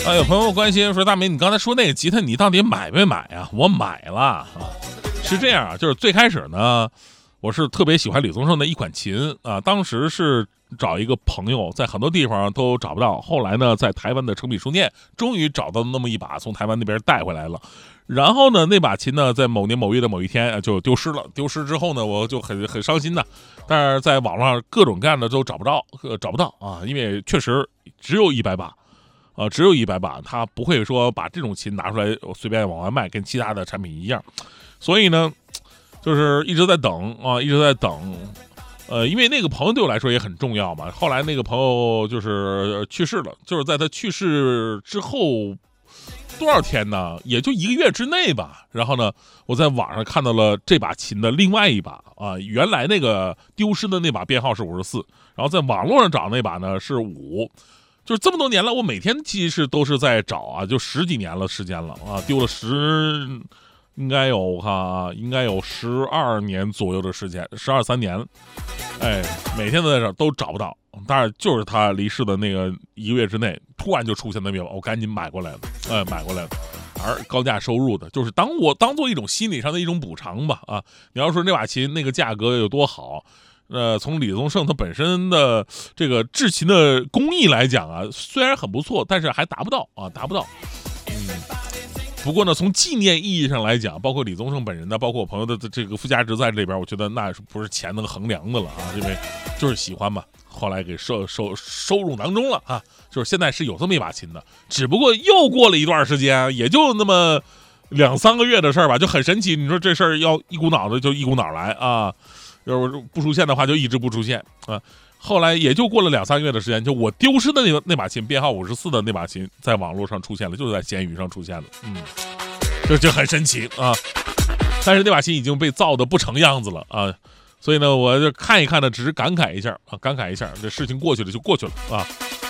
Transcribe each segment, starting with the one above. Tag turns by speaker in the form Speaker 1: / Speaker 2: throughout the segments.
Speaker 1: 有朋友关心说，大明，你刚才说那个吉他，你到底买没买啊？我买了啊。是这样啊，就是最开始呢，我是特别喜欢李宗盛的一款琴啊，当时是找一个朋友，在很多地方都找不到，后来呢，在台湾的诚品书店终于找到那么一把，从台湾那边带回来了。然后呢，那把琴呢，在某年某月的某一天就丢失了。丢失之后呢，我就很伤心的，但是在网络上各种各样的都找不到啊，因为确实只有100把。只有100把，他不会说把这种琴拿出来随便往外卖，跟其他的产品一样。所以呢，就是一直在等啊，一直在等。因为那个朋友对我来说也很重要嘛。后来那个朋友就是去世了，就是在他去世之后多少天呢？也就1个月之内吧。然后呢，我在网上看到了这把琴的另外一把啊，原来那个丢失的那把编号是54，然后在网络上找那把呢是5。就是这么多年了，我每天其实都是在找啊，就10几年了时间了啊，丢了应该有我看啊，应该有12年左右的时间，12、13年了。哎，每天都在这都找不到，但是就是他离世的那个1个月之内，突然就出现那把，我赶紧买过来了，买过来了。而高价收入的，就是当做一种心理上的一种补偿吧啊！你要说那把琴那个价格有多好？从李宗盛他本身的这个制琴的工艺来讲啊，虽然很不错，但是还达不到啊，达不到。不过呢，从纪念意义上来讲，包括李宗盛本人的，包括我朋友的这个附加值在这里边，我觉得那不是钱能衡量的了啊，因为就是喜欢嘛。后来给收入囊中了啊，就是现在是有这么一把琴的，只不过又过了一段时间，也就那么2、3个月的事儿吧，就很神奇。你说这事儿要一股脑的就一股脑来啊。要是不出现的话，就一直不出现啊。后来也就过了2、3个月的时间，就我丢失的那把琴，编号54的那把琴，在网络上出现了，就是在闲鱼上出现了。就很神奇啊。但是那把琴已经被造的不成样子了啊，所以呢，我就看一看呢，只是感慨一下啊，感慨一下，这事情过去了就过去了啊。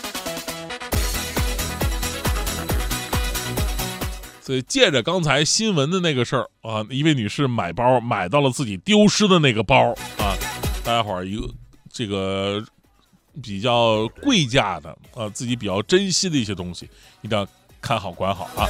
Speaker 1: 所以借着刚才新闻的那个事儿啊，一位女士买包买到了自己丢失的那个包啊，大家伙儿这个比较贵价的自己比较珍惜的一些东西，一定要看好管好啊。